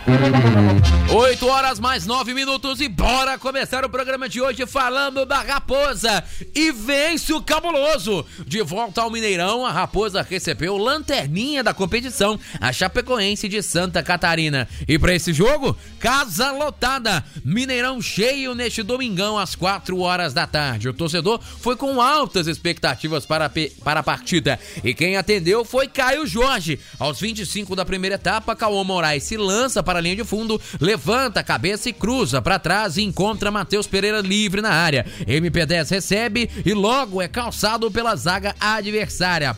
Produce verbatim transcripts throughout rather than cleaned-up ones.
oito horas mais nove minutos e bora começar o programa de hoje falando da Raposa. E vence o Cabuloso. De volta ao Mineirão, a Raposa recebeu lanterninha da competição, a Chapecoense de Santa Catarina. E para esse jogo, casa lotada. Mineirão cheio neste domingão às quatro horas da tarde. O torcedor foi com altas expectativas para a, pe- para a partida. E quem atendeu foi Caio Jorge. Aos vinte e cinco da primeira etapa, Cauã Moraes se lança para a linha de fundo, levanta a cabeça e cruza para trás e encontra Matheus Pereira livre na área. M P dez recebe e logo é calçado pela zaga adversária.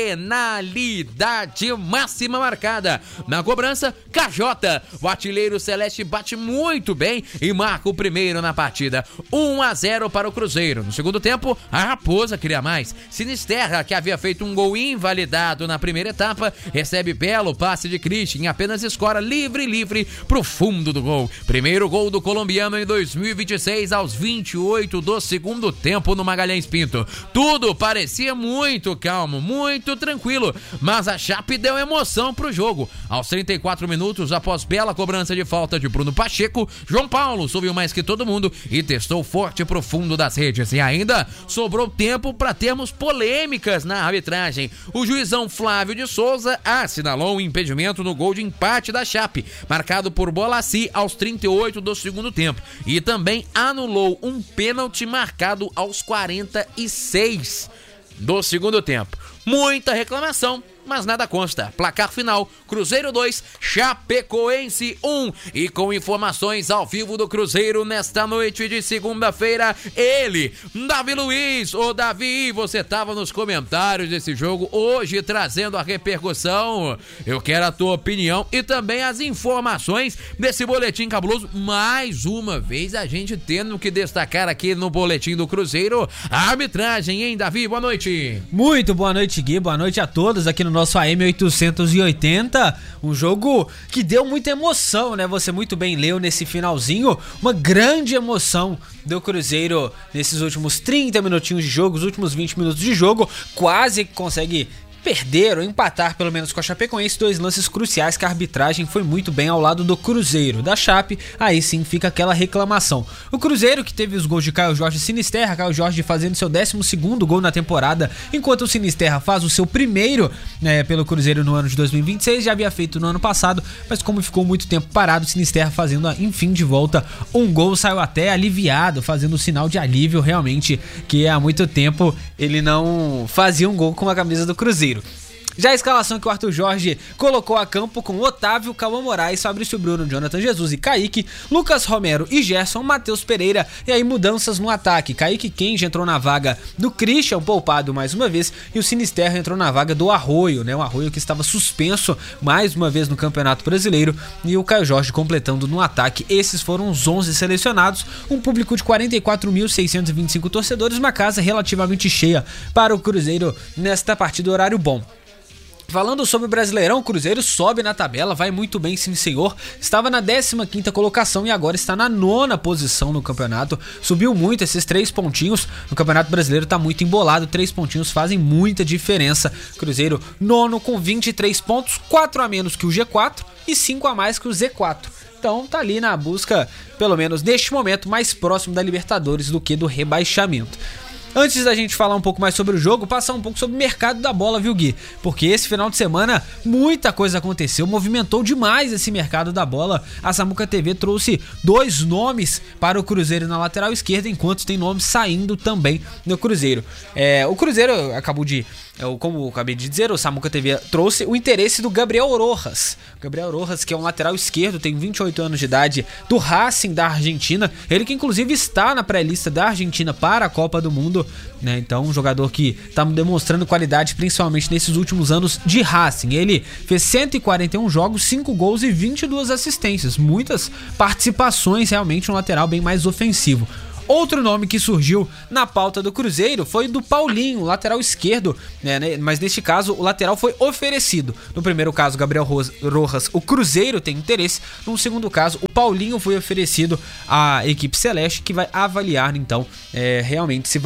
Penalidade máxima marcada. Na cobrança, K J. O artilheiro celeste bate muito bem e marca o primeiro na partida. um a zero para o Cruzeiro. No segundo tempo, a Raposa queria mais. Sinisterra, que havia feito um gol invalidado na primeira etapa, recebe belo passe de Christian e apenas escora livre, livre pro fundo do gol. Primeiro gol do colombiano em dois mil e vinte e seis, aos vinte e oito do segundo tempo no Magalhães Pinto. Tudo parecia muito calmo, muito tranquilo, mas a Chape deu emoção pro jogo. Aos trinta e quatro minutos, após bela cobrança de falta de Bruno Pacheco, João Paulo subiu mais que todo mundo e testou forte pro fundo das redes. E ainda sobrou tempo para termos polêmicas na arbitragem. O juizão Flávio de Souza assinalou um impedimento no gol de empate da Chape, marcado por Bolassi aos trinta e oito do segundo tempo, e também anulou um pênalti marcado aos quarenta e seis do segundo tempo. Muita reclamação, mas nada consta. Placar final, Cruzeiro dois, Chapecoense um. E com informações ao vivo do Cruzeiro nesta noite de segunda-feira, ele, Davi Luiz. Ô Davi, você estava nos comentários desse jogo hoje trazendo a repercussão. Eu quero a tua opinião e também as informações desse boletim cabuloso. Mais uma vez a gente tendo que destacar aqui no boletim do Cruzeiro a arbitragem, hein, Davi? Boa noite. Muito boa noite, Gui. Boa noite a todos aqui no nosso A M oitocentos e oitenta, um jogo que deu muita emoção, né? Você muito bem leu nesse finalzinho, uma grande emoção do Cruzeiro nesses últimos trinta minutinhos de jogo, os últimos vinte minutos de jogo, quase consegue perder ou empatar pelo menos com a Chapecoense, dois lances cruciais que a arbitragem foi muito bem ao lado do Cruzeiro. Da Chape, aí sim fica aquela reclamação. O Cruzeiro, que teve os gols de Caio Jorge e Sinisterra, Caio Jorge fazendo seu décimo segundo gol na temporada, enquanto o Sinisterra faz o seu primeiro né, pelo Cruzeiro no ano de dois mil e vinte e seis, já havia feito no ano passado, mas como ficou muito tempo parado, o Sinisterra fazendo enfim de volta um gol, saiu até aliviado, fazendo um sinal de alívio realmente, que há muito tempo ele não fazia um gol com a camisa do Cruzeiro. Já a escalação que o Arthur Jorge colocou a campo com Otávio, Cauã Moraes, Fabrício Bruno, Jonathan Jesus e Kaique, Lucas Romero e Gerson, Matheus Pereira, e aí mudanças no ataque. Kaique Kenji entrou na vaga do Christian, poupado mais uma vez, e o Sinisterra entrou na vaga do Arroio, né? O Arroio que estava suspenso mais uma vez no Campeonato Brasileiro, e o Caio Jorge completando no ataque. Esses foram os onze selecionados, um público de quarenta e quatro mil seiscentos e vinte e cinco torcedores, uma casa relativamente cheia para o Cruzeiro nesta partida, horário bom. Falando sobre o Brasileirão, o Cruzeiro sobe na tabela, vai muito bem sim senhor, estava na décima quinta colocação e agora está na nona posição no campeonato, subiu muito esses três pontinhos, no Campeonato Brasileiro está muito embolado, três pontinhos fazem muita diferença. Cruzeiro nono com vinte e três pontos, quatro a menos que o G quatro e cinco a mais que o Z quatro. Então tá ali na busca, pelo menos neste momento, mais próximo da Libertadores do que do rebaixamento. Antes da gente falar um pouco mais sobre o jogo, passar um pouco sobre o mercado da bola, viu, Gui? Porque esse final de semana muita coisa aconteceu, movimentou demais esse mercado da bola. A Samuca T V trouxe dois nomes para o Cruzeiro na lateral esquerda, enquanto tem nomes saindo também no Cruzeiro. É, o Cruzeiro acabou de... Como eu acabei de dizer, o Samuca T V trouxe o interesse do Gabriel Rojas. Gabriel Rojas, que é um lateral esquerdo, tem vinte e oito anos de idade, do Racing da Argentina. Ele que inclusive está na pré-lista da Argentina para a Copa do Mundo, né? Então um jogador que está demonstrando qualidade, principalmente nesses últimos anos de Racing. Ele fez cento e quarenta e um jogos, cinco gols e vinte e duas assistências. Muitas participações, realmente um lateral bem mais ofensivo. Outro nome que surgiu na pauta do Cruzeiro foi do Paulinho, lateral esquerdo, né, mas neste caso o lateral foi oferecido. No primeiro caso, Gabriel Rojas, o Cruzeiro tem interesse. No segundo caso, o Paulinho foi oferecido à equipe celeste, que vai avaliar então é, realmente se vai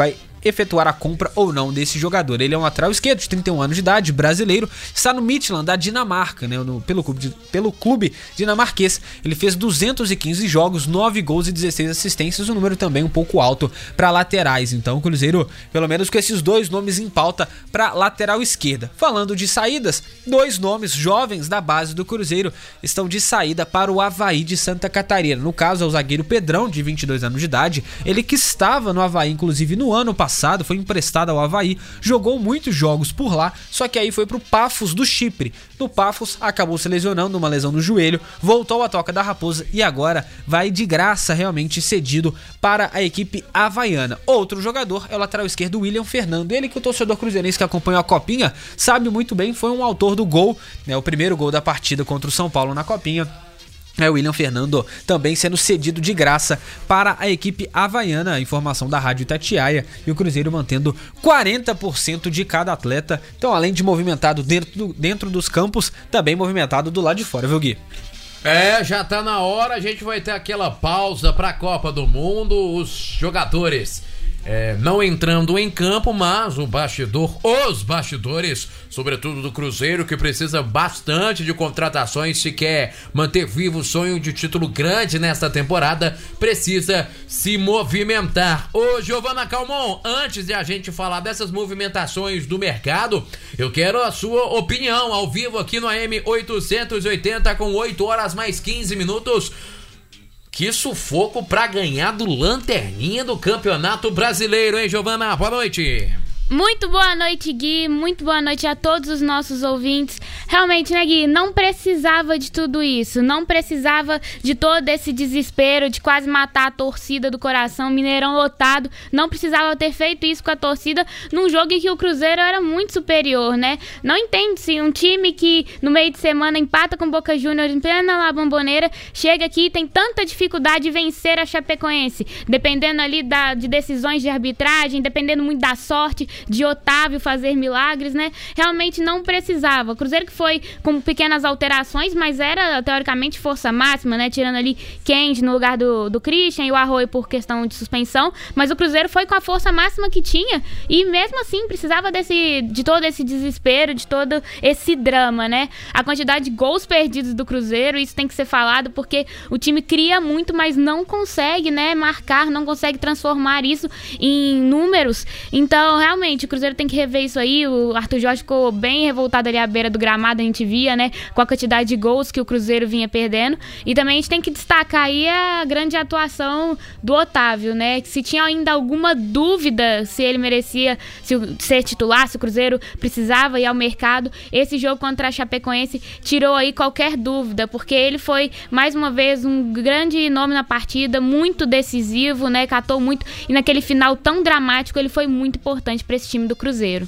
efetuar a compra ou não desse jogador. Ele é um lateral esquerdo de trinta e um anos de idade, brasileiro, está no Midtjylland da Dinamarca, né, no, pelo, clube, pelo clube dinamarquês. Ele fez duzentos e quinze jogos, nove gols e dezesseis assistências, um número também um pouco alto para laterais. Então o Cruzeiro, pelo menos com esses dois nomes em pauta para lateral esquerda. Falando de saídas, dois nomes jovens da base do Cruzeiro estão de saída para o Avaí de Santa Catarina. No caso é o zagueiro Pedrão, de vinte e dois anos de idade, ele que estava no Avaí inclusive no ano passado, foi emprestado ao Avaí, jogou muitos jogos por lá, só que aí foi pro Pafos do Chipre. No Pafos acabou se lesionando, uma lesão no joelho, voltou à Toca da Raposa e agora vai de graça realmente cedido para a equipe havaiana. Outro jogador é o lateral esquerdo William Fernando, ele que o torcedor cruzeirense que acompanhou a Copinha sabe muito bem, foi um autor do gol, né, o primeiro gol da partida contra o São Paulo na Copinha. É o William Fernando também sendo cedido de graça para a equipe havaiana, informação da Rádio Itatiaia, e o Cruzeiro mantendo quarenta por cento de cada atleta. Então, além de movimentado dentro, do, dentro dos campos, também movimentado do lado de fora, viu, Gui? É, já tá na hora, a gente vai ter aquela pausa pra Copa do Mundo, os jogadores é, não entrando em campo, mas o bastidor, os bastidores, sobretudo do Cruzeiro, que precisa bastante de contratações se quer manter vivo o sonho de título grande nesta temporada, precisa se movimentar. Ô Giovana Calmon, antes de a gente falar dessas movimentações do mercado, eu quero a sua opinião ao vivo aqui no A M oitocentos e oitenta com oito horas mais quinze minutos. Que sufoco pra ganhar do Lanterninha do Campeonato Brasileiro, hein, Giovana? Boa noite. Muito boa noite, Gui. Muito boa noite a todos os nossos ouvintes. Realmente, né, Gui? Não precisava de tudo isso. Não precisava de todo esse desespero de quase matar a torcida do coração. Mineirão lotado. Não precisava ter feito isso com a torcida num jogo em que o Cruzeiro era muito superior, né? Não entende-se um time que no meio de semana empata com o Boca Juniors em plena La Bombonera, chega aqui e tem tanta dificuldade de vencer a Chapecoense. Dependendo ali da, de decisões de arbitragem, dependendo muito da sorte de Otávio fazer milagres, né? Realmente não precisava. O Cruzeiro que foi com pequenas alterações, mas era teoricamente força máxima, né? Tirando ali Kendi no lugar do, do Christian e o Arroio por questão de suspensão, mas o Cruzeiro foi com a força máxima que tinha e mesmo assim precisava desse, de todo esse desespero, de todo esse drama, né? A quantidade de gols perdidos do Cruzeiro, isso tem que ser falado porque o time cria muito, mas não consegue, né, marcar, não consegue transformar isso em números. Então, realmente o Cruzeiro tem que rever isso aí. O Arthur Jorge ficou bem revoltado ali à beira do gramado, a gente via, né, com a quantidade de gols que o Cruzeiro vinha perdendo. E também a gente tem que destacar aí a grande atuação do Otávio, né, que se tinha ainda alguma dúvida se ele merecia se, ser titular, se o Cruzeiro precisava ir ao mercado, esse jogo contra a Chapecoense tirou aí qualquer dúvida, porque ele foi mais uma vez um grande nome na partida, muito decisivo, né, catou muito, e naquele final tão dramático ele foi muito importante para esse time do Cruzeiro.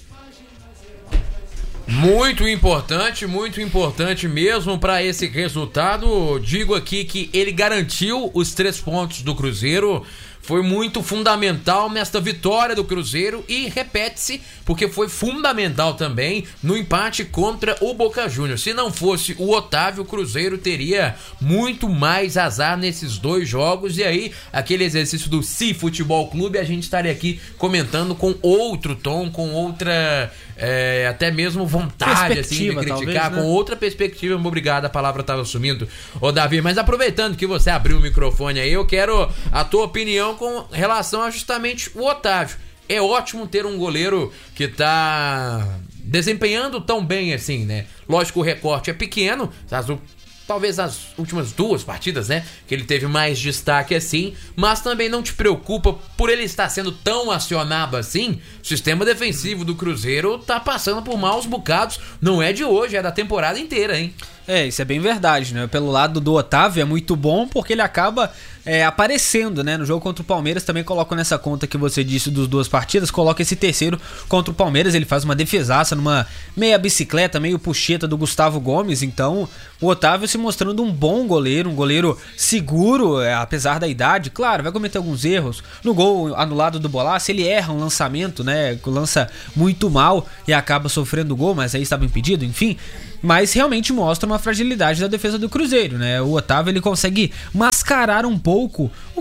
Muito importante, muito importante mesmo para esse resultado. Digo aqui que ele garantiu os três pontos do Cruzeiro. Foi muito fundamental nesta vitória do Cruzeiro e repete-se porque foi fundamental também no empate contra o Boca Juniors. Se não fosse o Otávio, o Cruzeiro teria muito mais azar nesses dois jogos e aí aquele exercício do Si Futebol Clube a gente estaria aqui comentando com outro tom, com outra é, até mesmo vontade assim, de criticar, talvez, né? Com outra perspectiva. Obrigado, a palavra estava sumindo, ô Davi, mas aproveitando que você abriu o microfone aí, eu quero a tua opinião com relação a justamente o Otávio. É ótimo ter um goleiro que tá desempenhando tão bem assim, né? Lógico, o recorte é pequeno, as, talvez as últimas duas partidas, né? Que ele teve mais destaque assim, mas também não te preocupa por ele estar sendo tão acionado assim. O sistema defensivo do Cruzeiro tá passando por maus bocados, não é de hoje, é da temporada inteira, hein? É, isso é bem verdade, né? Pelo lado do Otávio é muito bom porque ele acaba é, aparecendo, né? No jogo contra o Palmeiras também coloco nessa conta que você disse dos duas partidas, coloca esse terceiro contra o Palmeiras, ele faz uma defesaça numa meia bicicleta, meio puxeta do Gustavo Gomes, então o Otávio se mostrando um bom goleiro, um goleiro seguro, é, apesar da idade, claro, vai cometer alguns erros, no gol anulado do Bolassi, ele erra um lançamento, né? Lança muito mal e acaba sofrendo gol, mas aí estava impedido, enfim... Mas realmente mostra uma fragilidade da defesa do Cruzeiro, né? O Otávio ele consegue mascarar um pouco o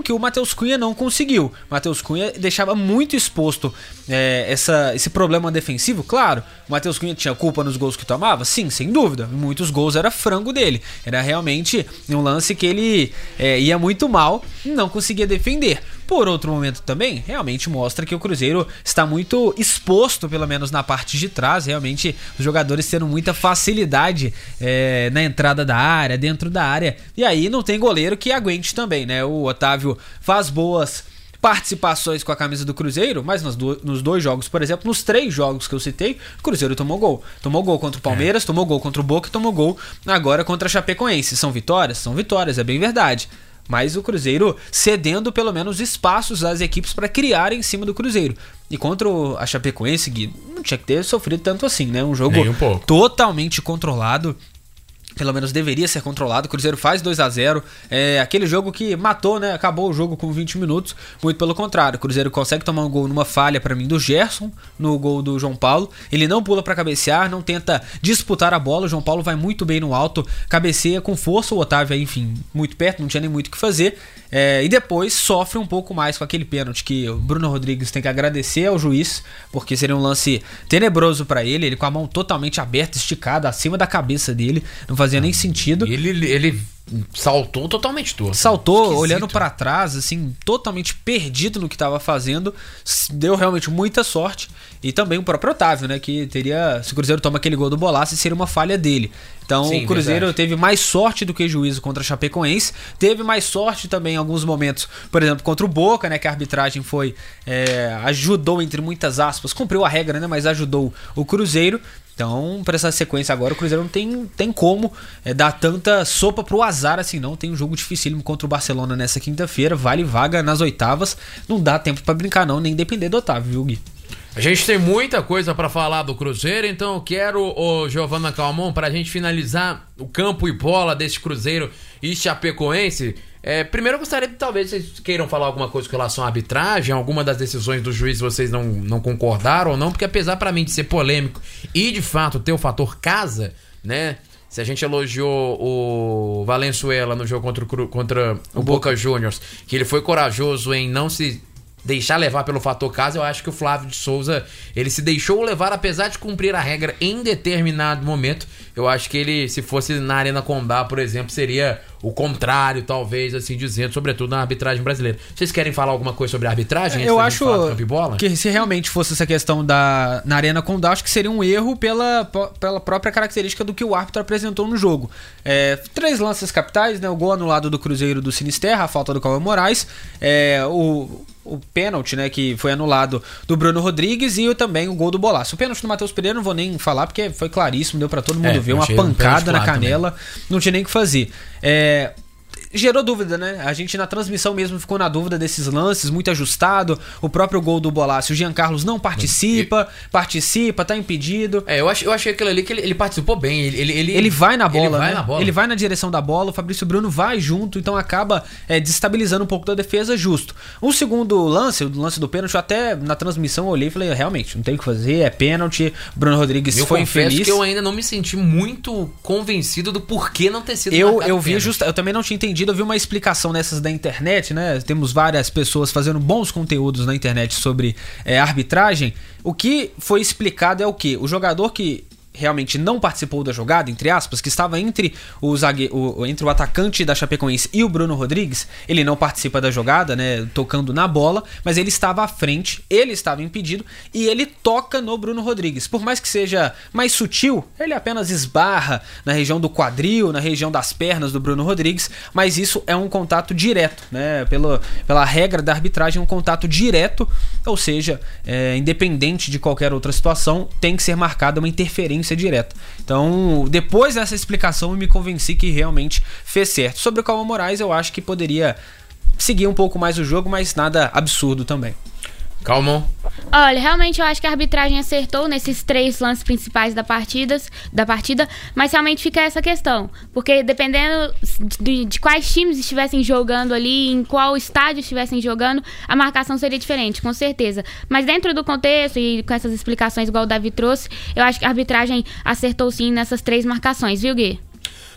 que o Matheus Cunha não conseguiu. O Matheus Cunha deixava muito exposto é, essa, esse problema defensivo. Claro, o Matheus Cunha tinha culpa nos gols que tomava? Sim, sem dúvida. Muitos gols era frango dele. Era realmente um lance que ele é, ia muito mal e não conseguia defender. Por outro momento também, realmente mostra que o Cruzeiro está muito exposto, pelo menos na parte de trás. Realmente os jogadores tendo muita facilidade é, na entrada da área, dentro da área. E aí não tem goleiro que aguente também, né? O Otávio faz boas participações com a camisa do Cruzeiro, mas nos, do, nos dois jogos, por exemplo, nos três jogos que eu citei, o Cruzeiro tomou gol. Tomou gol contra o Palmeiras, é. tomou gol contra o Boca e tomou gol agora contra a Chapecoense. São vitórias? São vitórias, é bem verdade. Mas o Cruzeiro cedendo pelo menos espaços às equipes para criar em cima do Cruzeiro. E contra a Chapecoense, Gui, não tinha que ter sofrido tanto assim, né? Um jogo um totalmente controlado. Pelo menos deveria ser controlado. O Cruzeiro faz dois a zero. É aquele jogo que matou, né? Acabou o jogo com vinte minutos. Muito pelo contrário. O Cruzeiro consegue tomar um gol numa falha, pra mim, do Gerson, no gol do João Paulo. Ele não pula pra cabecear, não tenta disputar a bola. O João Paulo vai muito bem no alto, cabeceia com força. O Otávio aí, enfim, muito perto, não tinha nem muito o que fazer. É, e depois sofre um pouco mais com aquele pênalti que o Bruno Rodrigues tem que agradecer ao juiz, porque seria um lance tenebroso pra ele. Ele com a mão totalmente aberta, esticada, acima da cabeça dele. Não fazia nem sentido. Ele, ele saltou totalmente torto. Saltou, esquisito, olhando pra trás, assim, totalmente perdido no que tava fazendo. Deu realmente muita sorte. E também o próprio Otávio, né? Que teria, se o Cruzeiro toma aquele gol do Bolaço, seria uma falha dele. Então Sim, o Cruzeiro verdade. teve mais sorte do que juízo contra a Chapecoense. Teve mais sorte também em alguns momentos, por exemplo, contra o Boca, né? Que a arbitragem foi é, ajudou, entre muitas aspas, cumpriu a regra, né? Mas ajudou o Cruzeiro. Então, para essa sequência agora, o Cruzeiro não tem, tem como é, dar tanta sopa pro azar assim, não. Tem um jogo dificílimo contra o Barcelona nessa quinta-feira, vale vaga nas oitavas. Não dá tempo para brincar não, nem depender do Otávio, viu, Gui? A gente tem muita coisa para falar do Cruzeiro, então eu quero, ô Giovana Calmon, pra gente finalizar o campo e bola desse Cruzeiro e Chapecoense. É, primeiro eu gostaria de, talvez vocês queiram falar alguma coisa com relação à arbitragem, alguma das decisões do juiz vocês não, não concordaram ou não, porque apesar pra mim de ser polêmico e de fato ter o fator casa, né? Se a gente elogiou o Valenzuela no jogo contra o, contra o, o Boca Juniors, que ele foi corajoso em não se deixar levar pelo fator casa, eu acho que o Flávio de Souza, ele se deixou levar apesar de cumprir a regra em determinado momento. Eu acho que ele, se fosse na Arena Condá, por exemplo, seria o contrário, talvez, assim dizendo, sobretudo na arbitragem brasileira. Vocês querem falar alguma coisa sobre a arbitragem? Eu acho que se realmente fosse essa questão da na Arena Condá, acho que seria um erro pela, pela própria característica do que o árbitro apresentou no jogo. É, três lances capitais, né? O gol anulado do Cruzeiro do Sinisterra, a falta do Cauê Moraes, é, o... o pênalti, né, que foi anulado do Bruno Rodrigues e também o gol do Bolaço. O pênalti do Matheus Pereira não vou nem falar porque foi claríssimo, deu pra todo mundo é, ver, uma pancada um na canela, também. Não tinha nem o que fazer. É... Gerou dúvida, né? A gente na transmissão mesmo ficou na dúvida desses lances, muito ajustado. O próprio gol do Bolaço, o Jean Carlos não participa, e... participa, tá impedido. É, eu, ach, eu achei aquilo ali que ele, ele participou bem. Ele, ele, ele, ele vai na bola, ele vai, né? na bola. Ele vai na direção da bola, o Fabrício Bruno vai junto, então acaba é, desestabilizando um pouco da defesa, justo. O segundo lance, o lance do pênalti, até na transmissão eu olhei e falei, realmente, não tem o que fazer, é pênalti. Bruno Rodrigues eu foi infeliz. Que eu ainda não me senti muito convencido do porquê não ter sido eu Eu vi justo, eu também não tinha entendido, eu vi uma explicação nessas da internet, né? Temos várias pessoas fazendo bons conteúdos na internet sobre é, arbitragem. O que foi explicado é o que? O jogador que realmente não participou da jogada, entre aspas, que estava entre o, zague... o, entre o atacante da Chapecoense e o Bruno Rodrigues, ele não participa da jogada, né, tocando na bola, mas ele estava à frente, ele estava impedido e ele toca no Bruno Rodrigues. Por mais que seja mais sutil, ele apenas esbarra na região do quadril, na região das pernas do Bruno Rodrigues, mas isso é um contato direto, né, pela, pela regra da arbitragem, um contato direto, ou seja, é, independente de qualquer outra situação, tem que ser marcada uma interferência direta. Então, depois dessa explicação, eu me convenci que realmente fez certo. Sobre o Cauê Moraes, eu acho que poderia seguir um pouco mais o jogo, mas nada absurdo também. Calma. Olha, realmente eu acho que a arbitragem acertou nesses três lances principais da, partidas, da partida, mas realmente fica essa questão, porque dependendo de, de quais times estivessem jogando ali, em qual estádio estivessem jogando, a marcação seria diferente, com certeza. Mas dentro do contexto e com essas explicações igual o Davi trouxe, eu acho que a arbitragem acertou sim nessas três marcações, viu, Gui?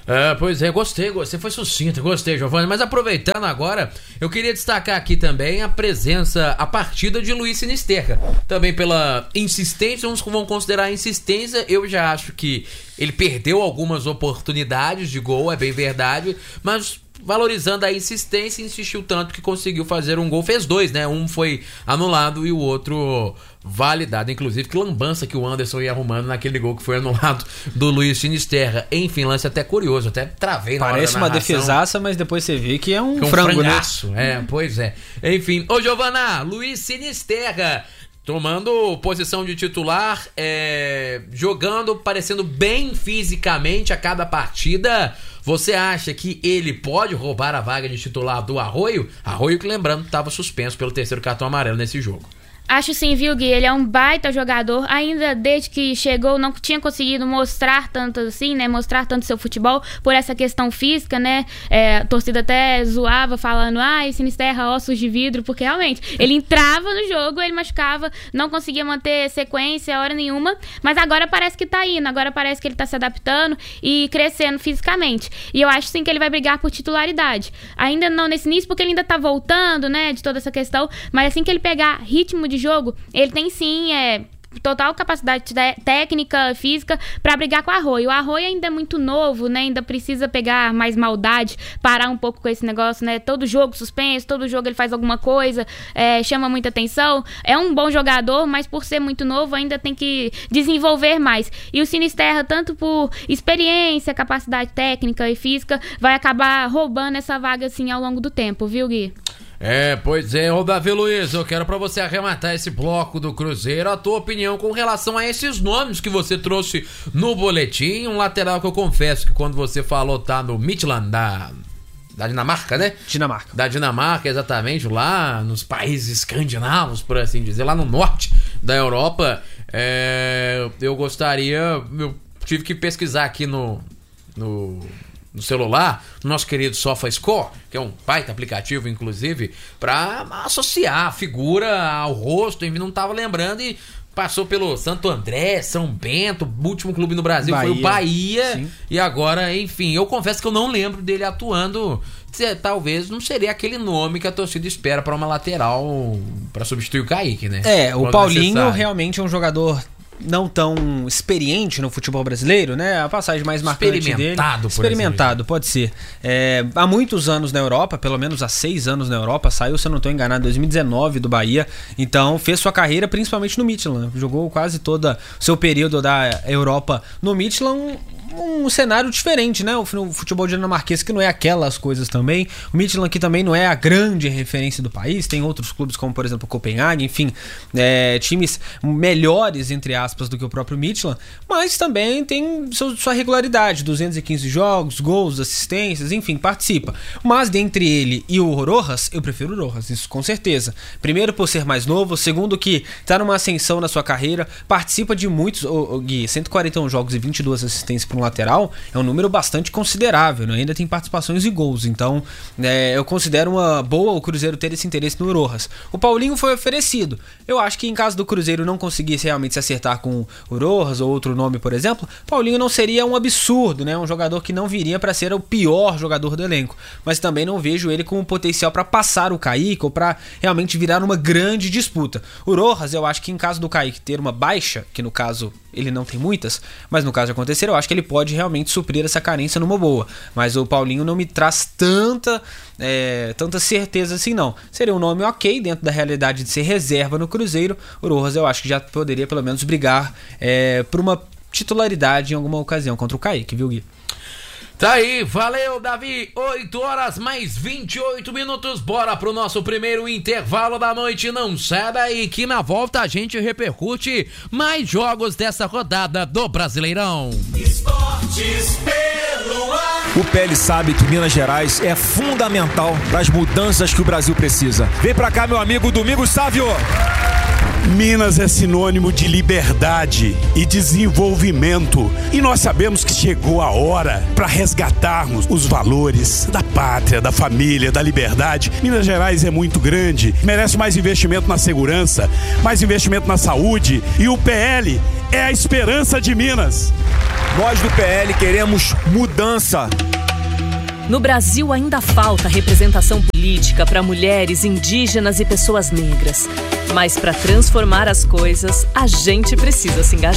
É, pois é, gostei, gostei, foi sucinto, gostei, Giovanni. Mas aproveitando agora, eu queria destacar aqui também a presença, a partida de Luiz Sinisterra. Também pela insistência, uns vão considerar a insistência, eu já acho que ele perdeu algumas oportunidades de gol, é bem verdade, mas valorizando a insistência, insistiu tanto que conseguiu fazer um gol, fez dois, né? Um foi anulado e o outro validado. Inclusive, que lambança que o Anderson ia arrumando naquele gol que foi anulado do Luiz Sinisterra. Enfim, lance até curioso, até travei na hora da Parece uma narração. defesaça, mas depois você vê que é um, Que é um frango, frangaço, né? É, pois é. Enfim, ô Giovana, Luiz Sinisterra tomando posição de titular, é, jogando, parecendo bem fisicamente a cada partida. Você acha que ele pode roubar a vaga de titular do Arroio? Arroio que, lembrando, estava suspenso pelo terceiro cartão amarelo nesse jogo. Acho sim, viu, Gui? Ele é um baita jogador. Ainda desde que chegou, não tinha conseguido mostrar tanto assim, né? Mostrar tanto seu futebol por essa questão física, né? É, a torcida até zoava, falando, ah, esse Sinisterra, ossos de vidro, porque realmente ele entrava no jogo, ele machucava, não conseguia manter sequência hora nenhuma, mas agora parece que tá indo, agora parece que ele tá se adaptando e crescendo fisicamente. E eu acho sim que ele vai brigar por titularidade. Ainda não nesse início, porque ele ainda tá voltando, né? De toda essa questão, mas assim que ele pegar ritmo de jogo, ele tem sim é, total capacidade te- técnica, física para brigar com o Arroio. O Arroio ainda é muito novo, né? Ainda precisa pegar mais maldade, parar um pouco com esse negócio, né? Todo jogo suspenso, todo jogo ele faz alguma coisa, é, chama muita atenção. É um bom jogador, mas por ser muito novo ainda tem que desenvolver mais. E o Sinisterra, tanto por experiência, capacidade técnica e física, vai acabar roubando essa vaga assim ao longo do tempo, viu, Gui? É, pois é, ô Davi Luiz, eu quero pra você arrematar esse bloco do Cruzeiro, a tua opinião com relação a esses nomes que você trouxe no boletim. Um lateral que eu confesso que quando você falou tá no Midtjylland da, da Dinamarca, né? Dinamarca. Da Dinamarca, exatamente, lá nos países escandinavos, por assim dizer, lá no norte da Europa. É, eu gostaria, eu tive que pesquisar aqui no... no no celular, no nosso querido SofaScore, que é um baita aplicativo, inclusive, para associar a figura ao rosto, enfim, não tava lembrando, e passou pelo Santo André, São Bento, o último clube no Brasil Bahia. foi o Bahia, Sim. E agora, enfim, eu confesso que eu não lembro dele atuando. Talvez não seria aquele nome que a torcida espera para uma lateral para substituir o Kaique, né? É, o Quando Paulinho necessário. realmente é um jogador não tão experiente no futebol brasileiro, né? A passagem mais marcante dele. Experimentado, por Experimentado, pode ser. É, há muitos anos na Europa, pelo menos há seis anos na Europa, saiu, se eu não estou enganado, em dois mil e dezenove do Bahia. Então fez sua carreira principalmente no Midtjylland. Jogou quase todo o seu período da Europa no Midtjylland. Um, um cenário diferente, né? O futebol dinamarquês que não é aquelas coisas também. O Midtjylland que também não é a grande referência do país. Tem outros clubes como, por exemplo, o Copenhague, enfim, é, times melhores, entre aspas, do que o próprio Midtjylland, mas também tem seu, sua regularidade, duzentos e quinze jogos, gols, assistências, enfim, participa. Mas dentre ele e o Rojas, eu prefiro o Rojas, isso com certeza. Primeiro por ser mais novo, segundo que tá numa ascensão na sua carreira, participa de muitos, oh, oh, Gui, cento e quarenta e um jogos e vinte e duas assistências para um lateral, é um número bastante considerável, né? Ainda tem participações e gols, então é, eu considero uma boa o Cruzeiro ter esse interesse no Rojas. O Paulinho foi oferecido, eu acho que em caso do Cruzeiro não conseguisse realmente se acertar com o Rojas ou outro nome, por exemplo, Paulinho não seria um absurdo, né? Um jogador que não viria para ser o pior jogador do elenco, mas também não vejo ele com o potencial para passar o Kaique ou para realmente virar uma grande disputa. O Rojas, eu acho que em caso do Kaique ter uma baixa, que no caso ele não tem muitas, mas no caso de acontecer, eu acho que ele pode realmente suprir essa carência numa boa, mas o Paulinho não me traz tanta é, tanta certeza assim não. Seria um nome ok dentro da realidade de ser reserva no Cruzeiro. O Rojas eu acho que já poderia pelo menos brigar é, por uma titularidade em alguma ocasião contra o Kaique, viu, Gui? Tá aí, valeu, Davi. oito horas mais vinte e oito minutos. Bora pro nosso primeiro intervalo da noite. Não sai daí que na volta a gente repercute mais jogos dessa rodada do Brasileirão. Esportes pelo ar. O P L sabe que Minas Gerais é fundamental para as mudanças que o Brasil precisa. Vem pra cá, meu amigo Domingos Sávio. Minas é sinônimo de liberdade e desenvolvimento. E nós sabemos que chegou a hora para resgatarmos os valores da pátria, da família, da liberdade. Minas Gerais é muito grande, merece mais investimento na segurança, mais investimento na saúde. E o P L é a esperança de Minas. Nós do P L queremos mudança. No Brasil ainda falta representação política para mulheres, indígenas e pessoas negras. Mas para transformar as coisas, a gente precisa se engajar.